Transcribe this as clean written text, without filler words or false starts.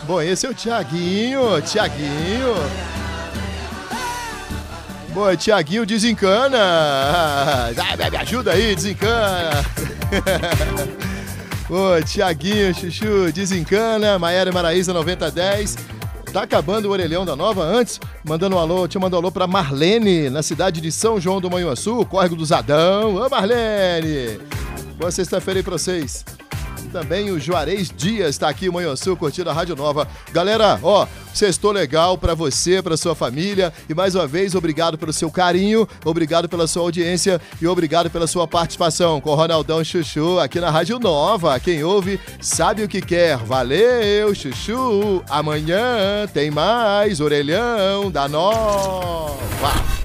Bom, esse é o Tiaguinho. Bom, Tiaguinho desencana. Me ajuda aí, desencana. Ô, Tiaguinho, Chuchu, desencana. Maiara Maraíza 9010. Tá acabando o orelhão da Nova antes, mandando um alô, te mandando um alô pra Marlene, na cidade de São João do Manhuaçu, Córrego do Zadão. Ô, Marlene! Boa sexta-feira aí pra vocês. Também o Juarez Dias tá aqui em Manhuaçu, curtindo a Rádio Nova. Galera, ó, sextou legal pra você, pra sua família. E mais uma vez, obrigado pelo seu carinho, obrigado pela sua audiência e obrigado pela sua participação com o Ronaldão Chuchu aqui na Rádio Nova. Quem ouve sabe o que quer. Valeu, Chuchu! Amanhã tem mais Orelhão da Nova.